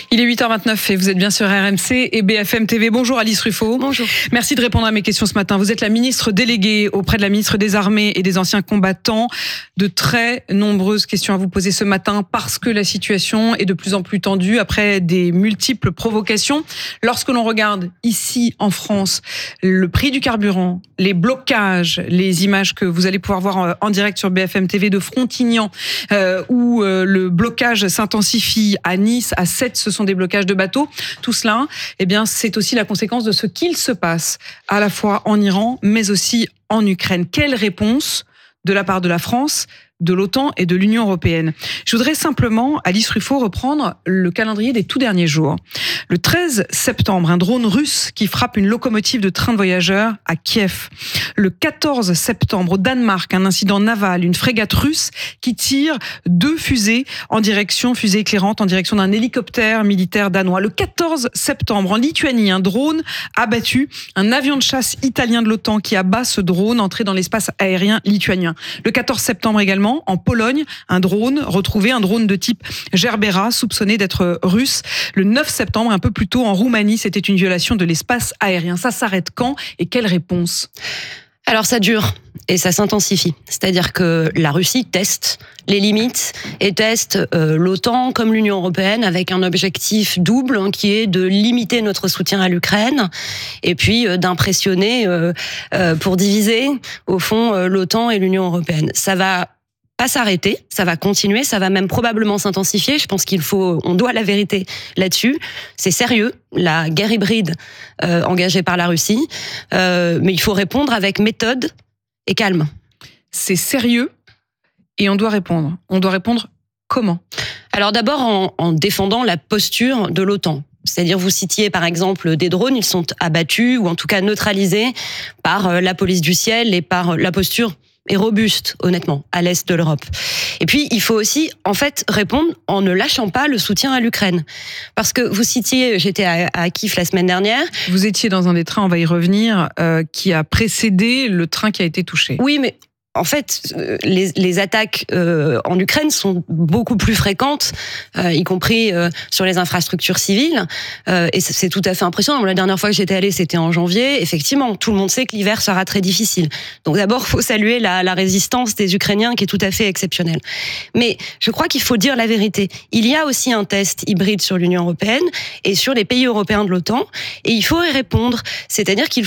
Il est 8h29 et vous êtes bien sur RMC et BFM TV. Bonjour Alice Ruffo. Bonjour. Merci de répondre à mes questions ce matin. Vous êtes la ministre déléguée auprès de la ministre des Armées et des Anciens Combattants. De très nombreuses questions à vous poser ce matin parce que la situation est de plus en plus tendue après des multiples provocations. Lorsque l'on regarde ici en France le prix du carburant, les blocages, les images que vous allez pouvoir voir en direct sur BFM TV de Frontignan où le blocage s'intensifie à Nice, à Sète, ce sont des blocages de bateaux. Tout cela, eh bien, c'est aussi la conséquence de ce qu'il se passe à la fois en Iran, mais aussi en Ukraine. Quelle réponse de la part de la France, de l'OTAN et de l'Union européenne? Je voudrais simplement, Alice Ruffo, reprendre le calendrier des tout derniers jours. Le 13 septembre, un drone russe qui frappe une locomotive de train de voyageurs à Kiev. Le 14 septembre, au Danemark, un incident naval, une frégate russe qui tire 2 fusées éclairantes en direction d'un hélicoptère militaire danois. Le 14 septembre, en Lituanie, un drone abattu, un avion de chasse italien de l'OTAN qui abat ce drone entré dans l'espace aérien lituanien. Le 14 septembre également, en Pologne, un drone de type Gerbera, soupçonné d'être russe. Le 9 septembre, un peu plus tôt, en Roumanie, c'était une violation de l'espace aérien. Ça s'arrête quand et quelle réponse ? Alors ça dure et ça s'intensifie. C'est-à-dire que la Russie teste les limites et teste l'OTAN comme l'Union européenne avec un objectif double qui est de limiter notre soutien à l'Ukraine et puis d'impressionner pour diviser au fond l'OTAN et l'Union européenne. Ça va pas s'arrêter, ça va continuer, ça va même probablement s'intensifier. Je pense on doit la vérité là-dessus. C'est sérieux, la guerre hybride engagée par la Russie, mais il faut répondre avec méthode et calme. C'est sérieux et on doit répondre. On doit répondre comment ? Alors d'abord en défendant la posture de l'OTAN. C'est-à-dire, vous citiez par exemple des drones, ils sont abattus ou en tout cas neutralisés par la police du ciel et par la posture est robuste, honnêtement, à l'est de l'Europe. Et puis, il faut aussi, en fait, répondre en ne lâchant pas le soutien à l'Ukraine. Parce que vous citiez, j'étais à Kiev la semaine dernière. Vous étiez dans un des trains, on va y revenir, qui a précédé le train qui a été touché. Oui, mais en fait, les attaques en Ukraine sont beaucoup plus fréquentes, y compris sur les infrastructures civiles. Et c'est tout à fait impressionnant. La dernière fois que j'étais allée, c'était en janvier. Effectivement, tout le monde sait que l'hiver sera très difficile. Donc d'abord, il faut saluer la résistance des Ukrainiens qui est tout à fait exceptionnelle. Mais je crois qu'il faut dire la vérité. Il y a aussi un test hybride sur l'Union européenne et sur les pays européens de l'OTAN. Et il faut y répondre. C'est-à-dire qu'il